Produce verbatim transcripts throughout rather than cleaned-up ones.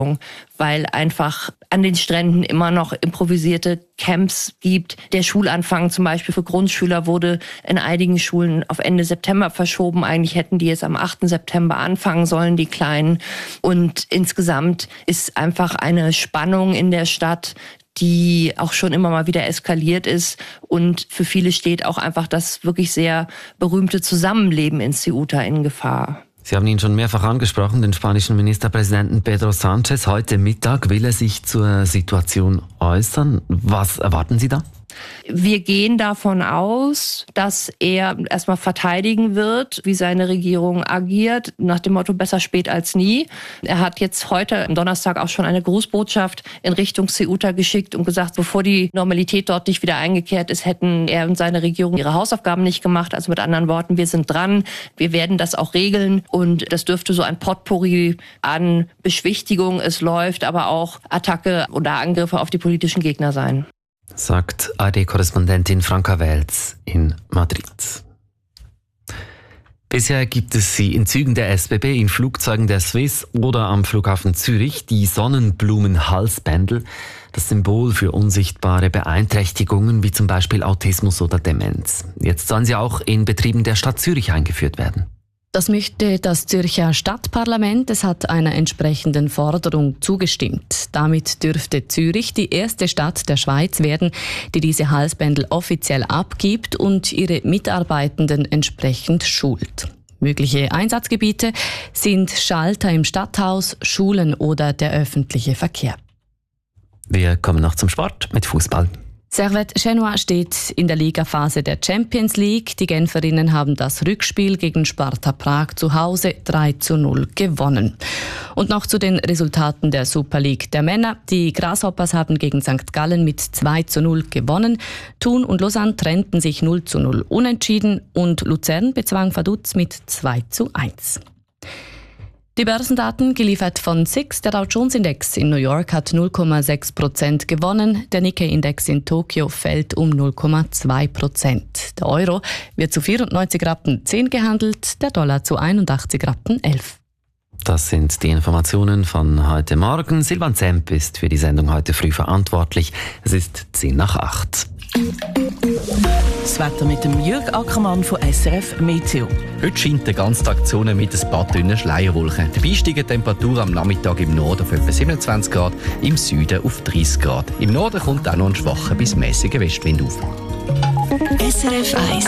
weil einfach an den Stränden immer noch improvisierte Camps gibt. Der Schulanfang zum Beispiel für Grundschüler wurde in einigen Schulen auf Ende September verschoben. Eigentlich hätten die jetzt am achten September anfangen sollen, die Kleinen. Und insgesamt ist einfach eine Spannung in der Stadt, die auch schon immer mal wieder eskaliert ist. Und für viele steht auch einfach das wirklich sehr berühmte Zusammenleben in Ceuta in Gefahr. Sie haben ihn schon mehrfach angesprochen, den spanischen Ministerpräsidenten Pedro Sánchez. Heute Mittag will er sich zur Situation äußern. Was erwarten Sie da? Wir gehen davon aus, dass er erstmal verteidigen wird, wie seine Regierung agiert, nach dem Motto besser spät als nie. Er hat jetzt heute am Donnerstag auch schon eine Grußbotschaft in Richtung Ceuta geschickt und gesagt, bevor die Normalität dort nicht wieder eingekehrt ist, hätten er und seine Regierung ihre Hausaufgaben nicht gemacht. Also mit anderen Worten, wir sind dran, wir werden das auch regeln und das dürfte so ein Potpourri an Beschwichtigung, es läuft, aber auch Attacke oder Angriffe auf die politischen Gegner sein. Sagt A R D-Korrespondentin Franka Welz in Madrid. Bisher gibt es sie in Zügen der S B B, in Flugzeugen der Swiss oder am Flughafen Zürich, die Sonnenblumenhalsbändel, das Symbol für unsichtbare Beeinträchtigungen wie zum Beispiel Autismus oder Demenz. Jetzt sollen sie auch in Betrieben der Stadt Zürich eingeführt werden. Das möchte das Zürcher Stadtparlament. Es hat einer entsprechenden Forderung zugestimmt. Damit dürfte Zürich die erste Stadt der Schweiz werden, die diese Halsbändel offiziell abgibt und ihre Mitarbeitenden entsprechend schult. Mögliche Einsatzgebiete sind Schalter im Stadthaus, Schulen oder der öffentliche Verkehr. Wir kommen noch zum Sport mit Fußball. Servette Genua steht in der Ligaphase der Champions League. Die Genferinnen haben das Rückspiel gegen Sparta Prag zu Hause drei zu null gewonnen. Und noch zu den Resultaten der Super League der Männer. Die Grasshoppers haben gegen Sankt Gallen mit zwei zu null gewonnen. Thun und Lausanne trennten sich null zu null unentschieden und Luzern bezwang Vaduz mit zwei zu eins. Die Börsendaten geliefert von S I X. Der Dow Jones Index in New York hat null Komma sechs Prozent gewonnen. Der Nikkei-Index in Tokio fällt um null Komma zwei Prozent. Der Euro wird zu vierundneunzig Rappen zehn gehandelt, der Dollar zu einundachtzig Rappen elf. Das sind die Informationen von heute Morgen. Silvan Zemp ist für die Sendung heute früh verantwortlich. Es ist zehn nach acht. Das Wetter mit dem Jürg Ackermann von S R F Meteo. Heute scheint der ganze Tag die Sonne mit ein paar dünnen Schleierwolken. Dabei steigen die Temperaturen am Nachmittag im Norden auf etwa siebenundzwanzig Grad, im Süden auf dreißig Grad. Im Norden kommt auch noch ein schwacher bis mäßiger Westwind auf. S R F eins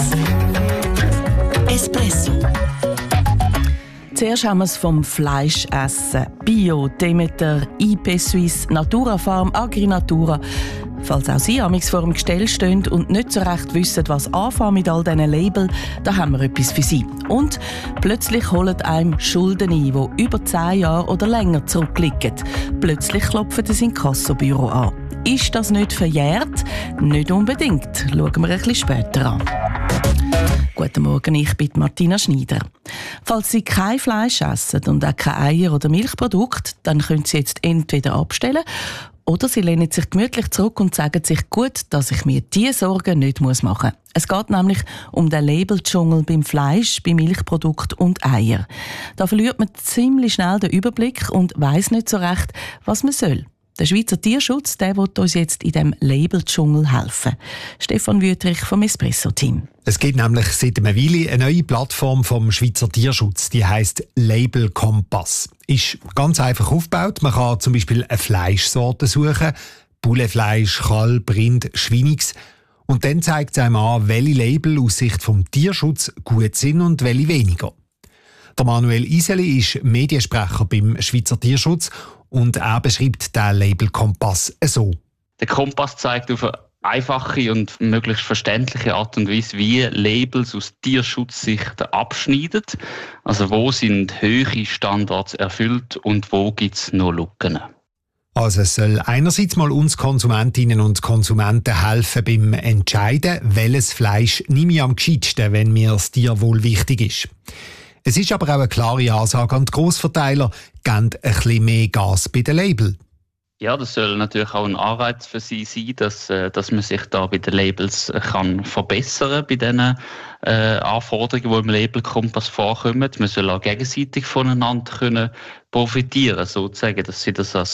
Espresso. Zuerst haben wir es vom Fleisch essen. Bio, Demeter, I P Suisse, Natura Farm, Agrinatura. Falls auch Sie amigs vor dem Gestell stehen und nicht so recht wissen, was anfangen mit all diesen Labeln, da haben wir etwas für Sie. Und plötzlich holen einem Schulden ein, die über zehn Jahre oder länger zurückliegen. Plötzlich klopfen das Inkassobüro an. Ist das nicht verjährt? Nicht unbedingt. Schauen wir ein bisschen später an. Guten Morgen, ich bin Martina Schneider. Falls Sie kein Fleisch essen und auch keine Eier oder Milchprodukte, dann können Sie jetzt entweder abstellen oder Sie lehnen sich gemütlich zurück und sagen sich, gut, dass ich mir diese Sorgen nicht machen muss. Es geht nämlich um den Labeldschungel beim Fleisch, bei Milchprodukten und Eier. Da verliert man ziemlich schnell den Überblick und weiss nicht so recht, was man soll. Der Schweizer Tierschutz, der will uns jetzt in diesem Labeldschungel helfen. Stefan Wüthrich vom Espresso-Team. Es gibt nämlich seit einer Weile eine neue Plattform vom Schweizer Tierschutz, die heisst Label Kompass. Ist ganz einfach aufgebaut. Man kann zum Beispiel eine Fleischsorte suchen, Bullefleisch, Kalb, Rind, Schweinigs. Und dann zeigt es einem an, welche Label aus Sicht vom Tierschutz gut sind und welche weniger. Der Manuel Iseli ist Mediensprecher beim Schweizer Tierschutz und er beschreibt den Label Kompass so. Der Kompass zeigt auf eine einfache und möglichst verständliche Art und Weise, wie Labels aus Tierschutzsicht abschneiden. Also wo sind hohe Standards erfüllt und wo gibt es noch Lücken. Also es soll einerseits mal uns Konsumentinnen und Konsumenten helfen beim Entscheiden, welches Fleisch nehme ich am gescheitsten, wenn mir das Tierwohl wichtig ist. Es ist aber auch eine klare Ansage an die Grossverteiler, gebt ein bisschen mehr Gas bei den Label. Ja, das soll natürlich auch ein Anreiz für sie sein, dass, dass man sich da bei den Labels kann verbessern bei diesen äh, Anforderungen, die im Labelkompass vorkommen. Man soll auch gegenseitig voneinander können profitieren, sozusagen, dass sie das als